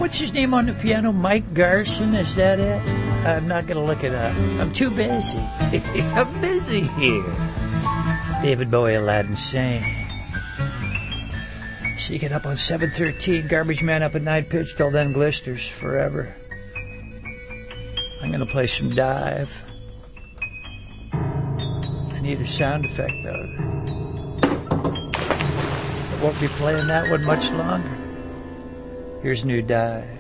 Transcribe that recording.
What's his name on the piano? Mike Garson, is that it? I'm not going to look it up. I'm too busy. I'm busy here. David Bowie, Aladdin Sane. Sneaking up on 7:13. Garbage Man up at night pitch. Till then, Glisters forever. I'm going to play some Dive. I need a sound effect, though. I won't be playing that one much longer. Here's New Dive.